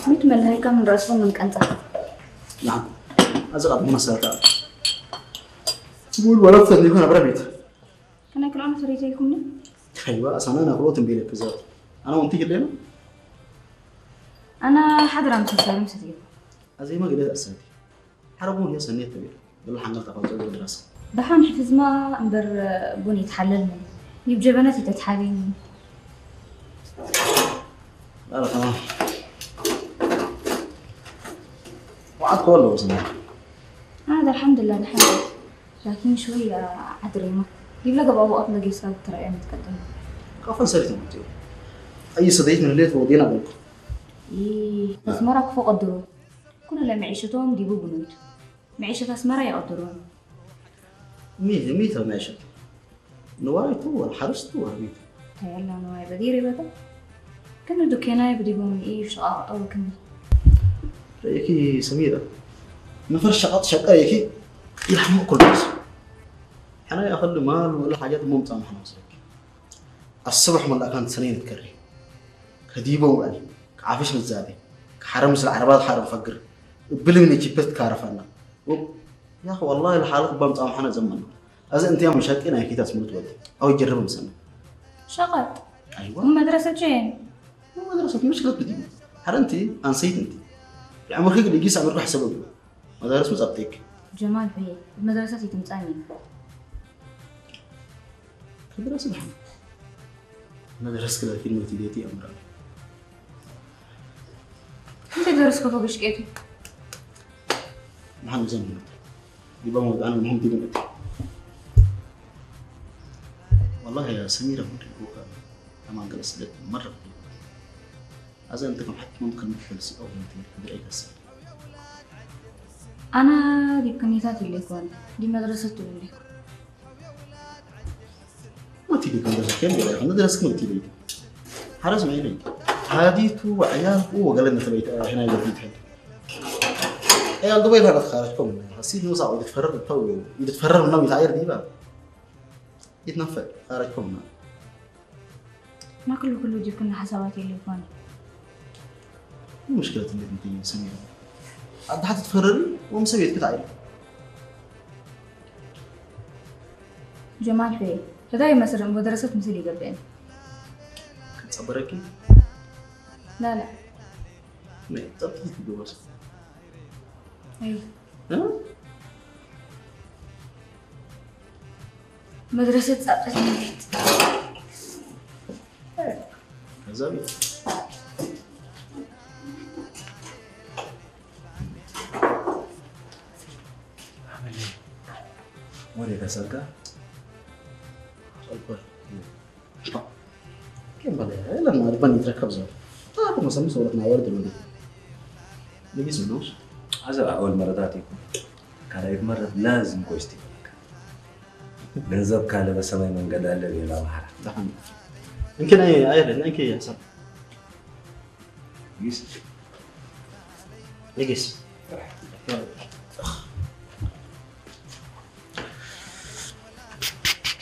ميت ملهيكا من رأسهم من كنتا. نعم أزغط من السلطة تقول ولا فتني كنا برميت كنا كل أنا فريتي يكوني أيوة أصلا أنا أخلوت مبيلك بالذات أنا وأنتي لينا أنا حضرة مسلسل مسديد زي ما قلت أساتي حربون يا سنية تبير يلا حنقل تقول زوج الدراسة دحان حفظ ما أمبر بني يتحلل مني يبجى بناتي تتحاليني لا تمام وعدك والله وصلنا هذا الحمد لله الحمد لكن شوية عدريمة يبلغ بابو أطلق يسال ترى أنا متقدم كفن سريت موتي أي صديق من الليل ودينا بلكم إيه أسمرك فوق الدروب كنا معيشتهم ديبو بنوت معيشة أسمرة يقدرون ميتة معيشة نواي تو حرس تو ميتة يلا نواي بديري بدا كنا دكيناي بديبون إيه شقاء أو كنا رأيكي سميرة نفر شقات شقة يكي يلحموا كل بس أنا أخلي مال ولا حاجات ممتعة محنا وصلك الصبح من كانت سنين تكري كديبة وقال كعافش متزادي كحرم مثل العربات حرم فقر بلمني جبت كارفانا يا أخي والله الحالة بمتعة محنا زمان أذا أنت يا مشاكلنا يا كي تسمع تودي أو يجرب مسنا شقات أيوة مدرسة جين مدرسة مشكلة بديبة حرنتي أنسيت أنت عمرك اللي يقيس عمرك حسبه مدارس مزبطيك جمال بيه المدرسة تمتعني مدرسة محمد مدرسة كذا كلمة ديتي أمرا أنت درسك فوق شقيتي محمد زين يبقى موضوع أنا مهم دي بنتي والله يا سميرة ممكن أما جلست لك مرة هذا أنت كم حتى ممكن تفلسي أو أنت أي قصة أنا دي كنيتات اللي كون دي مدرسة اللي ما تيجي مدرسة كم ولا مدرسة كم تيجي حرس ما يلي هذه تو عيال هو قال لنا تبيت هنا يجي تحد عيال دبي هذا خارجكم حسيت إنه صعب يتفرر تو يتفرر منهم يتعير دي بقى يتنفع خارجكم ما كله دي كنا حساباتي اللي كون مشكلة اللي أنت سميرة عاد حتتفرري ومسويت كتعير جمال بيه هذا مثلا مدرسة مثلي قبل كنت صبركي لا ما تبتدي تدوس أيوه ها مدرسة سقط الميت زابي ولي كسرك؟ كم بالي لما ربنا يتركب زاد طيب ما سمي صورتنا ورد المدينة نجيس منوش هذا أول مرة تاتيكم كان مرة لازم كويستي ገንዘብ ካለ በሰማይ መንገድ አለ ሌላ ባህር تحمل يمكن أي أيضا يمكن يا سام يس يجيس